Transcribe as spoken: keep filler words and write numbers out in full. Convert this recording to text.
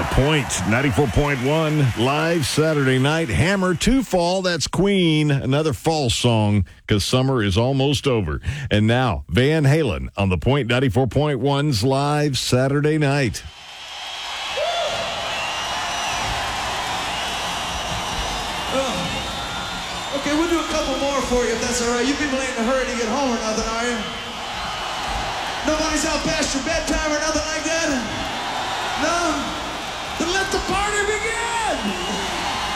The Point, ninety-four point one, live Saturday night. Hammer to Fall, that's Queen. Another fall song, because summer is almost over. And now, Van Halen on The Point ninety-four point one's live Saturday night. Oh. Okay, we'll do a couple more for you, if that's all right. You people ain't in a hurry to get home or nothing, are you? Nobody's out past your bedtime or nothing like that? No? Then let the party begin!